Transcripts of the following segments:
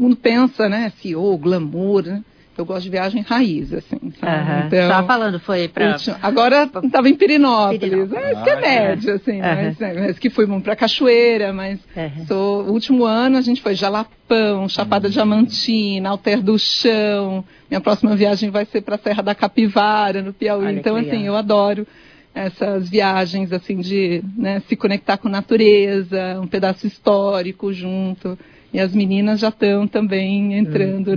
mundo pensa, né, CEO, glamour, né? Eu gosto de viagem raiz, assim, sabe? Então, estava falando, foi para... Agora estava em Pirinópolis, que é médio, assim, mas que fui para Cachoeira, mas o último ano a gente foi Jalapão, Chapada Diamantina, Alter do Chão, minha próxima viagem vai ser para a Serra da Capivara, no Piauí. Olha, então, assim, eu adoro essas viagens, assim, de, né, se conectar com a natureza, um pedaço histórico junto. E as meninas já estão também entrando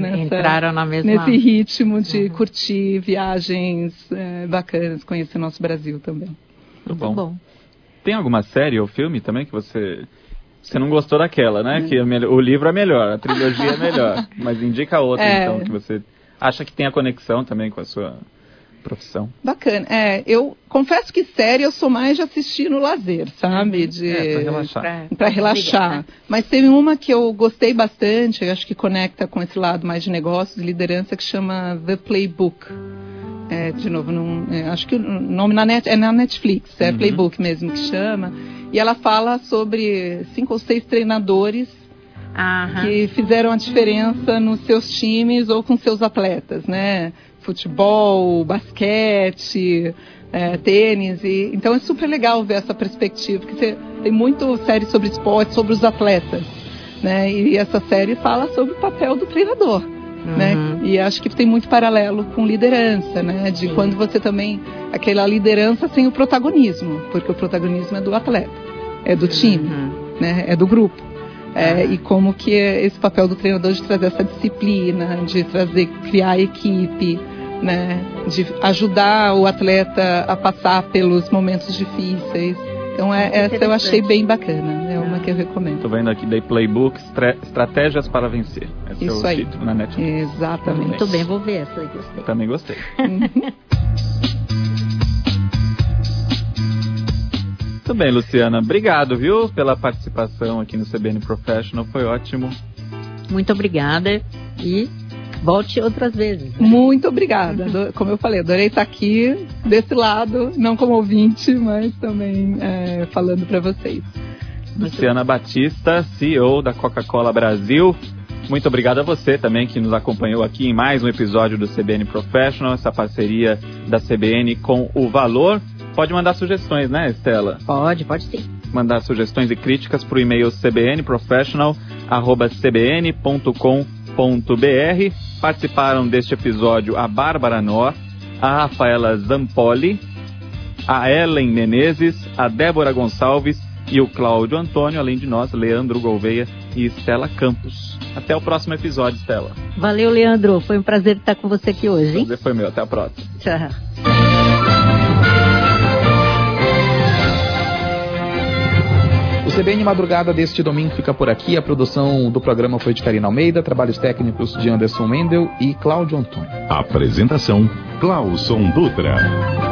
nesse ritmo de curtir viagens bacanas, conhecer nosso Brasil também. Muito bom. Tem alguma série ou filme também que você não gostou daquela, né? Que o livro é melhor, a trilogia é melhor. Mas indica outra, então, que você acha que tem a conexão também com a sua profissão. Bacana. Eu confesso que série eu sou mais de assistir no lazer, sabe? Para relaxar. Para relaxar. Mas teve uma que eu gostei bastante, eu acho que conecta com esse lado mais de negócios, de liderança, que chama The Playbook. De novo, acho que o nome é na Netflix, é Playbook mesmo que chama. E ela fala sobre 5 ou 6 treinadores que fizeram a diferença nos seus times ou com seus atletas, né? Futebol, basquete, tênis. Então é super legal ver essa perspectiva, porque tem muito série sobre esporte, sobre os atletas, né? E essa série fala sobre o papel do treinador, né? E acho que tem muito paralelo com liderança, né? De quando você também, aquela liderança sem o protagonismo, porque o protagonismo é do atleta, é do time, né? É do grupo. E como que é esse papel do treinador de trazer essa disciplina, de criar a equipe, né, de ajudar o atleta a passar pelos momentos difíceis. Então essa eu achei bem bacana, é uma que eu recomendo. Estou vendo aqui The Playbook, Estratégias para Vencer. Esse Isso é o título na Netflix. Exatamente. Muito bem, vou ver essa aí, gostei. Também gostei. Muito bem, Luciana. Obrigado, viu, pela participação aqui no CBN Professional. Foi ótimo. Muito obrigada e volte outras vezes. Muito obrigada. Como eu falei, adorei estar aqui desse lado, não como ouvinte, mas também falando para vocês. Luciana Batista, CEO da Coca-Cola Brasil. Muito obrigado a você também que nos acompanhou aqui em mais um episódio do CBN Professional, essa parceria da CBN com o Valor. Pode mandar sugestões, né, Estela? Pode sim. Mandar sugestões e críticas para o e-mail cbnprofessional@cbn.com.br. Participaram deste episódio a Bárbara Nó, a Rafaela Zampoli, a Ellen Menezes, a Débora Gonçalves e o Cláudio Antônio, além de nós, Leandro Gouveia e Estela Campos. Até o próximo episódio, Estela. Valeu, Leandro. Foi um prazer estar com você aqui hoje, hein? Prazer foi meu. Até a próxima. Tchau. O CBN Madrugada deste domingo fica por aqui. A produção do programa foi de Karina Almeida, trabalhos técnicos de Anderson Mendel e Cláudio Antônio. Apresentação: Clauson Dutra.